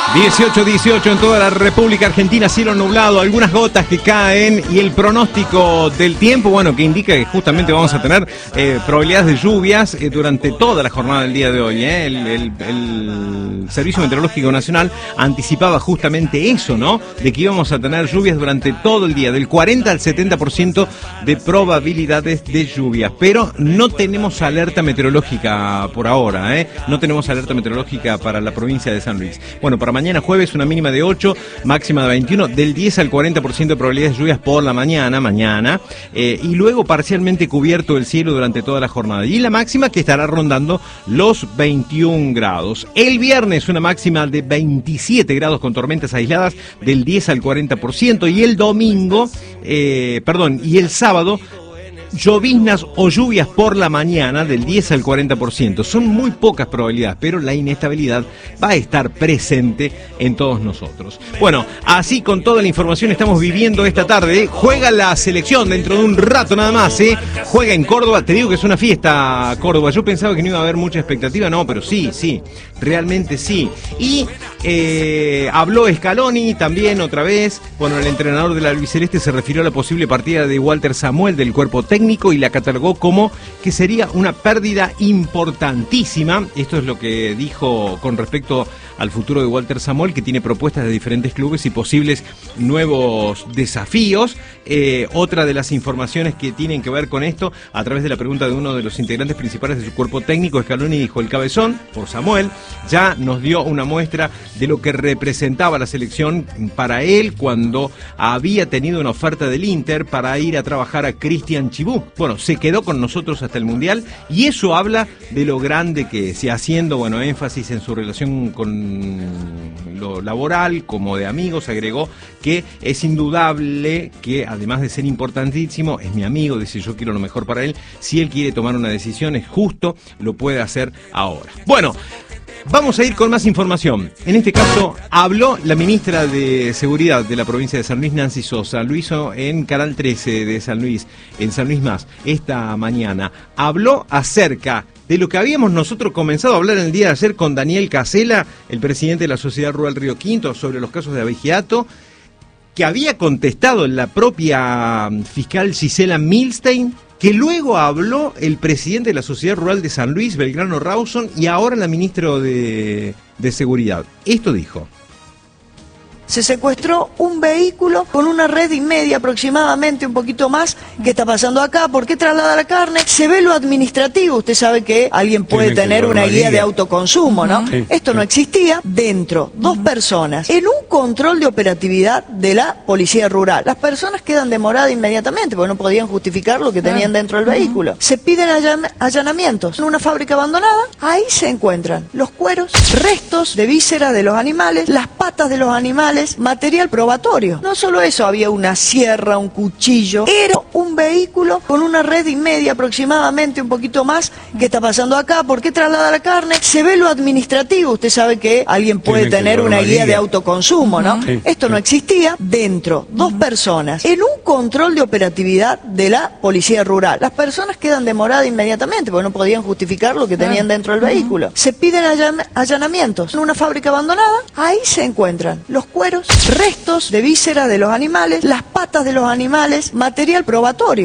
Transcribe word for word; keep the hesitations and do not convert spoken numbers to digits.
dieciocho dieciocho en toda la República Argentina, cielo nublado, algunas gotas que caen y el pronóstico del tiempo, bueno, que indica que justamente vamos a tener eh, probabilidades de lluvias eh, durante toda la jornada del día de hoy. Eh. El, el, el Servicio Meteorológico Nacional anticipaba justamente eso, ¿no? De que íbamos a tener lluvias durante todo el día, del cuarenta al setenta por ciento de probabilidades de lluvias, pero no tenemos alerta meteorológica por ahora, ¿eh? No tenemos alerta meteorológica para la provincia de San Luis. Bueno, para mañana jueves una mínima de ocho, máxima de veintiuno, del diez al cuarenta por ciento de probabilidades de lluvias por la mañana, mañana, eh, y luego parcialmente cubierto el cielo durante toda la jornada. Y la máxima que estará rondando los veintiún grados. El viernes una máxima de veintisiete grados con tormentas aisladas del diez al cuarenta por ciento, y el domingo, eh, perdón, y el sábado, lloviznas o lluvias por la mañana del diez al cuarenta por ciento. Son muy pocas probabilidades, pero la inestabilidad va a estar presente en todos nosotros. Bueno, así con toda la información estamos viviendo esta tarde. Juega la selección dentro de un rato nada más, ¿eh? Juega en Córdoba. Te digo que es una fiesta, Córdoba. Yo pensaba que no iba a haber mucha expectativa, no, pero sí, sí, realmente sí. Y eh, habló Scaloni también otra vez. Bueno, el entrenador de la albiceleste se refirió a la posible partida de Walter Samuel del cuerpo técnico y la catalogó como que sería una pérdida importantísima. Esto es lo que dijo con respecto al futuro de Walter Samuel, que tiene propuestas de diferentes clubes y posibles nuevos desafíos. Eh, otra de las informaciones que tienen que ver con esto, a través de la pregunta de uno de los integrantes principales de su cuerpo técnico, Scaloni dijo: el cabezón, por Samuel, ya nos dio una muestra de lo que representaba la selección para él cuando había tenido una oferta del Inter para ir a trabajar a Cristian Chibú. Bueno, se quedó con nosotros hasta el Mundial y eso habla de lo grande que es, y haciendo, bueno, énfasis en su relación con lo laboral como de amigos, agregó que es indudable que, además de ser importantísimo, es mi amigo, dice: yo quiero lo mejor para él, si él quiere tomar una decisión es justo, lo puede hacer ahora. Bueno, vamos a ir con más información. En este caso, habló la ministra de Seguridad de la provincia de San Luis, Nancy Sosa. Lo hizo en Canal trece de San Luis, en San Luis Más, esta mañana. Habló acerca de lo que habíamos nosotros comenzado a hablar el día de ayer con Daniel Casela, el presidente de la Sociedad Rural Río Quinto, sobre los casos de abigeato, que había contestado la propia fiscal Gisela Milstein, que luego habló el presidente de la Sociedad Rural de San Luis, Belgrano Rawson, y ahora la ministra de, de Seguridad. Esto dijo: se secuestró un vehículo con una red y media aproximadamente, un poquito más. ¿Qué está pasando acá? ¿Por qué traslada la carne? Se ve lo administrativo. Usted sabe que alguien puede tener una guía de autoconsumo, ¿no? Sí. Esto no existía. Dentro, dos personas, en un control de operatividad de la policía rural. Las personas quedan demoradas inmediatamente porque no podían justificar lo que tenían dentro del vehículo. Se piden allan allanamientos en una fábrica abandonada. Ahí se encuentran los cueros, restos de vísceras de los animales, las patas de los animales, material probatorio. No solo eso, había una sierra, un cuchillo. Era un vehículo con una red y media aproximadamente, un poquito más. ¿Qué está pasando acá? ¿Por qué traslada la carne? Se ve lo administrativo. Usted sabe que alguien puede Tienen tener una guía de autoconsumo, ¿no? Sí, Esto sí. no existía. Dentro, dos personas, en un control de operatividad de la policía rural. Las personas quedan demoradas inmediatamente porque no podían justificar lo que tenían dentro del vehículo. Se piden allan allanamientos en una fábrica abandonada. Ahí se encuentran los cueros, restos de vísceras de los animales, las patas de los animales, material probatorio.